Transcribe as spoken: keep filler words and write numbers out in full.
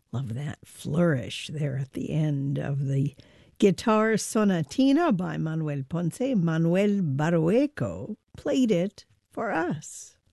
Love that flourish there at the end of the guitar sonatina by Manuel Ponce. Manuel Barrueco played it for us.